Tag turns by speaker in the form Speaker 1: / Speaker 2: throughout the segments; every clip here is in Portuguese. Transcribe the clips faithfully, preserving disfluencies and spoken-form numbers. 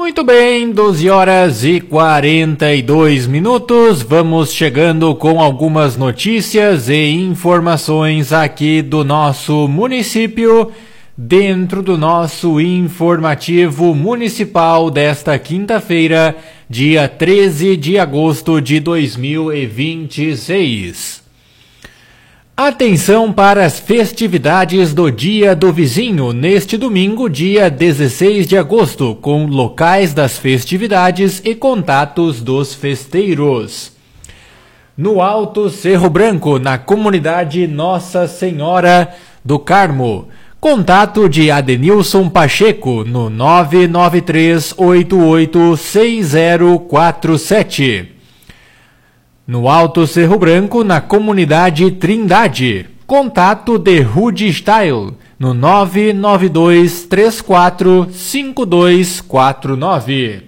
Speaker 1: Muito bem, doze horas e quarenta e dois minutos, vamos chegando com algumas notícias e informações aqui do nosso município, dentro do nosso informativo municipal desta quinta-feira, dia treze de agosto de dois mil e vinte e seis. Atenção para as festividades do Dia do Vizinho, neste domingo, dia dezesseis de agosto, com locais das festividades e contatos dos festeiros. No Alto Cerro Branco, na comunidade Nossa Senhora do Carmo, contato de Adenilson Pacheco no nove nove três oito oito seis zero quatro sete. No Alto Cerro Branco, na comunidade Trindade, contato de Rudy Style no nove nove dois três quatro cinco dois quatro nove.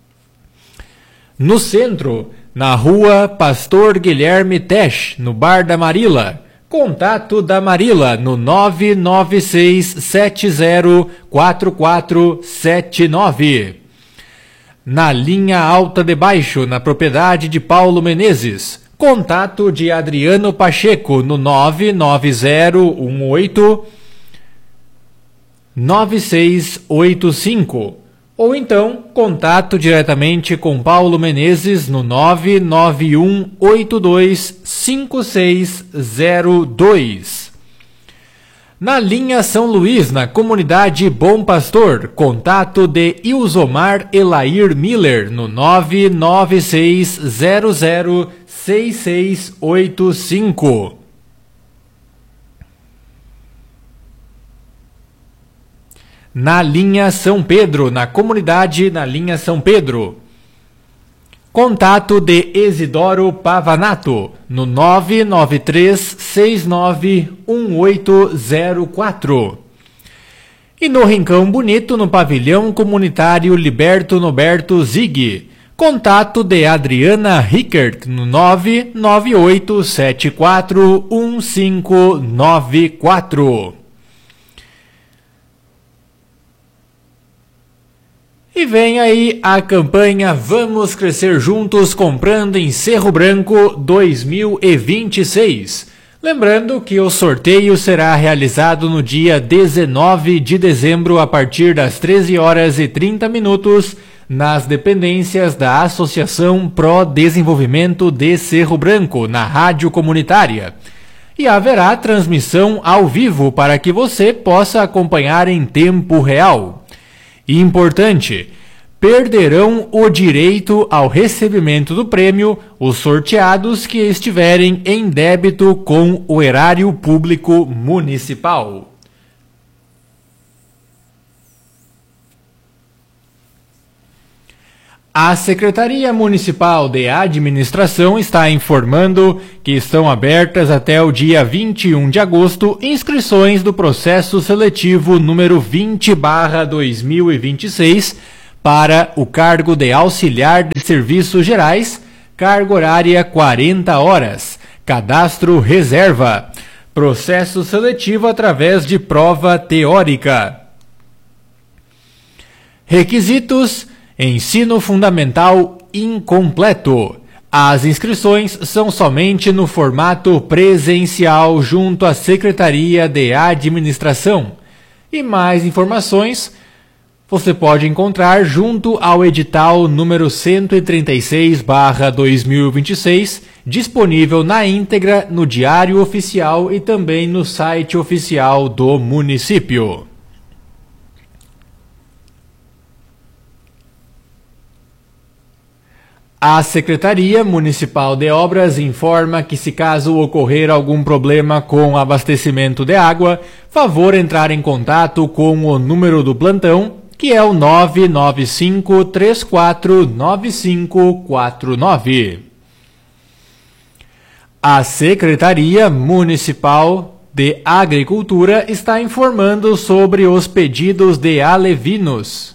Speaker 1: No centro, na rua Pastor Guilherme Tesch, no Bar da Marila, contato da Marila no nove nove seis sete zero quatro quatro sete nove. Na linha Alta de Baixo, na propriedade de Paulo Menezes, contato de Adriano Pacheco no nove nove zero um oito nove seis oito cinco, ou então contato diretamente com Paulo Menezes no nove nove um oito dois cinco seis zero dois. Na linha São Luís, na comunidade Bom Pastor, contato de Ilzomar Elair Miller no nove nove seis zero zero seis seis oito cinco. Na linha São Pedro, na comunidade na linha São Pedro, contato de Isidoro Pavanato no nove nove três seis nove um oito zero quatro. E no Rincão Bonito, no pavilhão comunitário Liberto Noberto Zig, contato de Adriana Rickert no nove nove oito sete quatro um cinco nove quatro. E vem aí a campanha Vamos Crescer Juntos Comprando em Cerro Branco dois mil e vinte e seis. Lembrando que o sorteio será realizado no dia dezenove de dezembro a partir das treze horas e trinta minutos nas dependências da Associação Pro Desenvolvimento de Cerro Branco, na rádio comunitária. E haverá transmissão ao vivo para que você possa acompanhar em tempo real. Importante, perderão o direito ao recebimento do prêmio os sorteados que estiverem em débito com o erário público municipal. A Secretaria Municipal de Administração está informando que estão abertas até o dia vinte e um de agosto inscrições do processo seletivo número vinte barra dois mil e vinte e seis para o cargo de auxiliar de serviços gerais, carga horária quarenta horas, cadastro reserva, processo seletivo através de prova teórica. Requisitos: ensino fundamental incompleto. As inscrições são somente no formato presencial junto à Secretaria de Administração. E mais informações você pode encontrar junto ao edital número cento e trinta e seis barra dois mil e vinte e seis, disponível na íntegra no Diário Oficial e também no site oficial do município. A Secretaria Municipal de Obras informa que, se caso ocorrer algum problema com o abastecimento de água, favor entrar em contato com o número do plantão, que é o nove nove cinco três quatro nove cinco quatro nove. A Secretaria Municipal de Agricultura está informando sobre os pedidos de alevinos,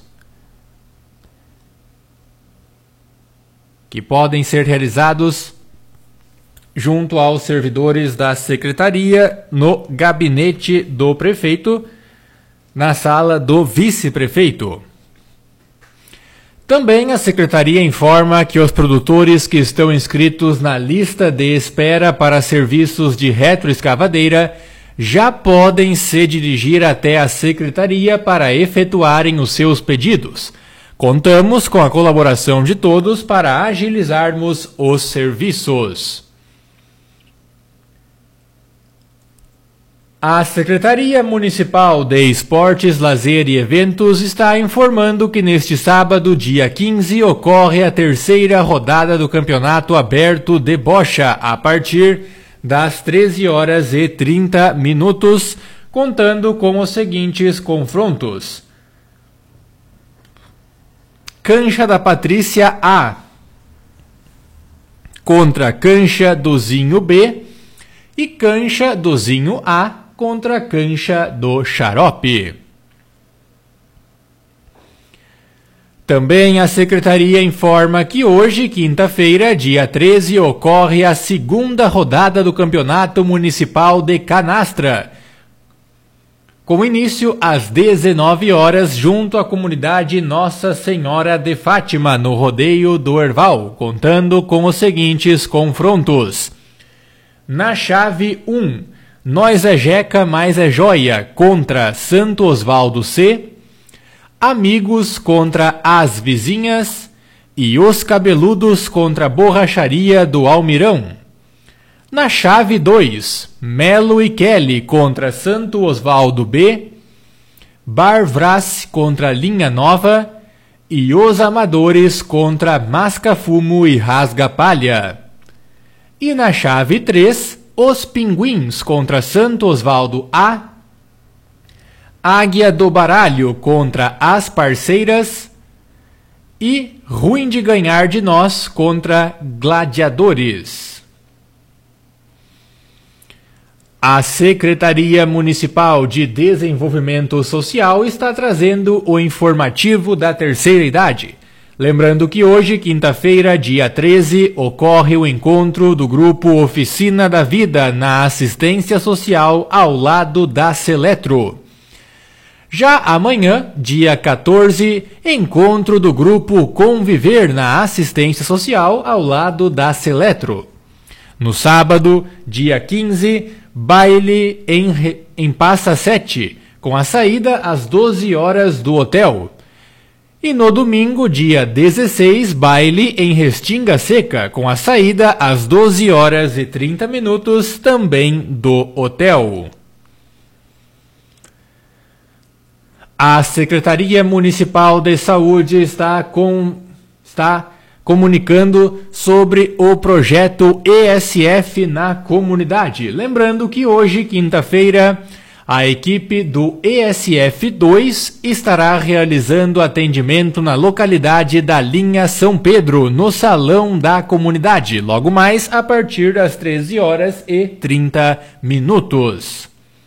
Speaker 1: que podem ser realizados junto aos servidores da Secretaria no gabinete do prefeito, na sala do vice-prefeito. Também a Secretaria informa que os produtores que estão inscritos na lista de espera para serviços de retroescavadeira já podem se dirigir até a Secretaria para efetuarem os seus pedidos. Contamos com a colaboração de todos para agilizarmos os serviços. A Secretaria Municipal de Esportes, Lazer e Eventos está informando que neste sábado, dia quinze, ocorre a terceira rodada do Campeonato Aberto de Bocha, a partir das treze horas e trinta minutos, contando com os seguintes confrontos. Cancha da Patrícia A contra Cancha do Zinho B e Cancha do Zinho A contra a Cancha do Xarope. Também a Secretaria informa que hoje, quinta-feira, dia treze, ocorre a segunda rodada do Campeonato Municipal de Canastra, com início às dezenove horas, junto à comunidade Nossa Senhora de Fátima, no Rodeio do Herval, contando com os seguintes confrontos. Na chave um, Nós é Jeca, mais é Joia, contra Santo Osvaldo C, Amigos contra As Vizinhas e Os Cabeludos contra a Borracharia do Almirão. Na chave dois, Melo e Kelly contra Santo Osvaldo B, Bar Vraz contra Linha Nova e Os Amadores contra Masca Fumo e Rasga Palha. E na chave três, Os Pinguins contra Santo Osvaldo A, Águia do Baralho contra As Parceiras e Ruim de Ganhar de Nós contra Gladiadores. A Secretaria Municipal de Desenvolvimento Social está trazendo o informativo da terceira idade. Lembrando que hoje, quinta-feira, dia treze, ocorre o encontro do Grupo Oficina da Vida na Assistência Social ao lado da Seletro. Já amanhã, dia quatorze, encontro do Grupo Conviver na Assistência Social ao lado da Seletro. No sábado, dia quinze, baile em, em Passa Sete, com a saída às doze horas do hotel. E no domingo, dia dezesseis, baile em Restinga Seca, com a saída às doze horas e trinta minutos, também do hotel. A Secretaria Municipal de Saúde está, com, está comunicando sobre o projeto E S F na comunidade. Lembrando que hoje, quinta-feira, a equipe do E S F dois estará realizando atendimento na localidade da linha São Pedro, no Salão da Comunidade, logo mais a partir das treze horas e trinta minutos.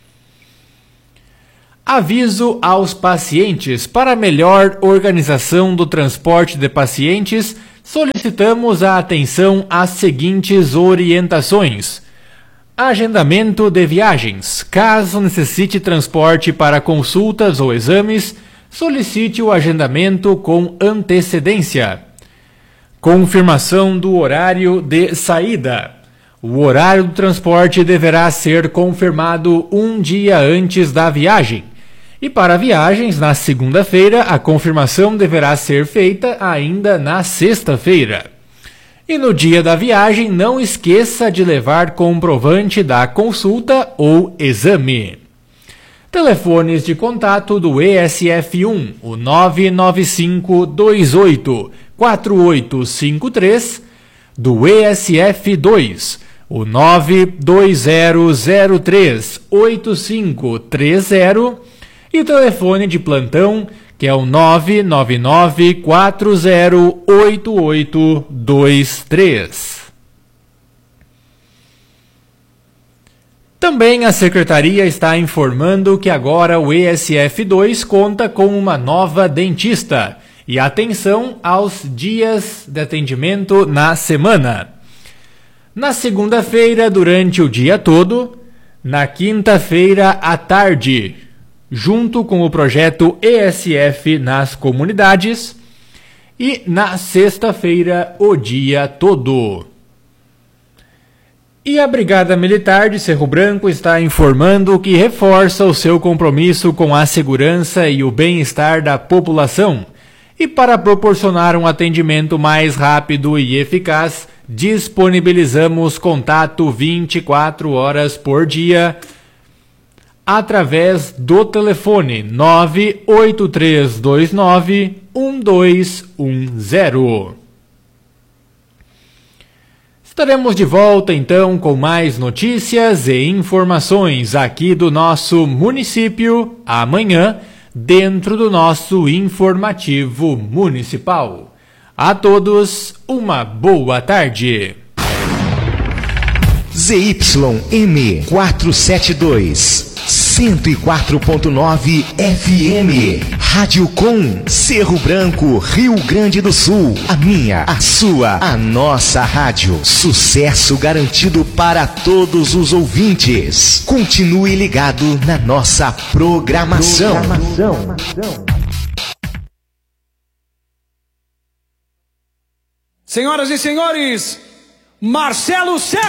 Speaker 1: Aviso aos pacientes: para melhor organização do transporte de pacientes, solicitamos a atenção às seguintes orientações. Agendamento de viagens. Caso necessite transporte para consultas ou exames, solicite o agendamento com antecedência. Confirmação do horário de saída. O horário do transporte deverá ser confirmado um dia antes da viagem. E para viagens, na segunda-feira, a confirmação deverá ser feita ainda na sexta-feira. E no dia da viagem, não esqueça de levar comprovante da consulta ou exame. Telefones de contato do E S F um, o nove nove cinco dois oito quatro oito cinco três, do E S F dois, o nove dois zero zero três oito cinco três zero, e o telefone de plantão, que é o nove nove nove quatro zero oito oito dois três. Também a Secretaria está informando que agora o E S F dois conta com uma nova dentista. E atenção aos dias de atendimento na semana. Na segunda-feira, durante o dia todo. Na quinta-feira, à tarde, junto com o projeto E S F nas comunidades, e na sexta-feira o dia todo. E a Brigada Militar de Cerro Branco está informando que reforça o seu compromisso com a segurança e o bem-estar da população. E para proporcionar um atendimento mais rápido e eficaz, disponibilizamos contato vinte e quatro horas por dia através do telefone nove oito três dois nove um dois um zero. Estaremos de volta então com mais notícias e informações aqui do nosso município amanhã, dentro do nosso informativo municipal. A todos, uma boa tarde.
Speaker 2: Z Y M quatrocentos e setenta e dois, cento e quatro ponto nove F M, Rádio Com, Cerro Branco, Rio Grande do Sul. A minha, a sua, a nossa rádio. Sucesso garantido para todos os ouvintes. Continue ligado na nossa programação. programação.
Speaker 3: Senhoras e senhores, Marcelo Serra.